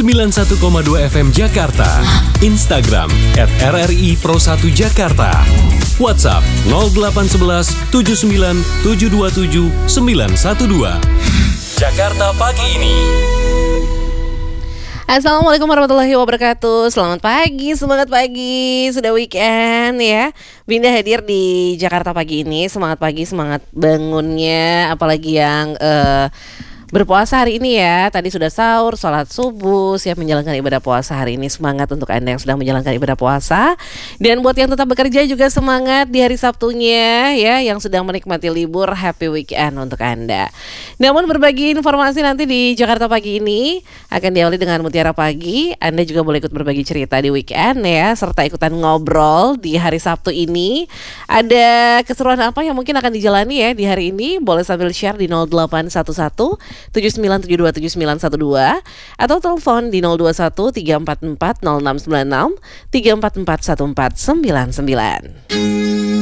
91,2 FM Jakarta. Instagram @RRI Pro 1 Jakarta. WhatsApp 0811 79 727 912. Jakarta Pagi Ini. Assalamualaikum warahmatullahi wabarakatuh. Selamat pagi, semangat pagi. Sudah weekend ya. Binda hadir di Jakarta Pagi Ini. Semangat pagi, semangat bangunnya. Apalagi yang berpuasa hari ini ya. Tadi sudah sahur, sholat subuh, siap menjalankan ibadah puasa hari ini. Semangat untuk Anda yang sedang menjalankan ibadah puasa. Dan buat yang tetap bekerja juga semangat di hari Sabtunya ya, yang sedang menikmati libur. Happy weekend untuk Anda. Namun berbagi informasi nanti di Jakarta Pagi ini akan diawali dengan Mutiara Pagi. Anda juga boleh ikut berbagi cerita di weekend ya, serta ikutan ngobrol di hari Sabtu ini. Ada keseruan apa yang mungkin akan dijalani ya di hari ini? Boleh sambil share di 0811 79727912 atau telepon di 021 344 0696 344 1499.